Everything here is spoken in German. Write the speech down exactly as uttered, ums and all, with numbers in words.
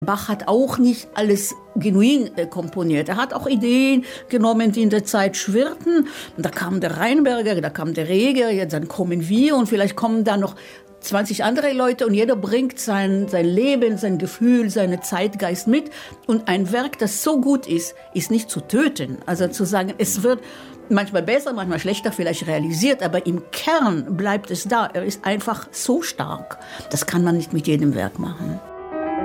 Bach hat auch nicht alles genuin äh, komponiert. Er hat auch Ideen genommen, die in der Zeit schwirrten. Und da kam der Rheinberger, da kam der Reger, jetzt dann kommen wir und vielleicht kommen da noch zwanzig andere Leute und jeder bringt sein, sein Leben, sein Gefühl, seinen Zeitgeist mit. Und ein Werk, das so gut ist, ist nicht zu töten. Also zu sagen, es wird manchmal besser, manchmal schlechter vielleicht realisiert, aber im Kern bleibt es da. Er ist einfach so stark. Das kann man nicht mit jedem Werk machen.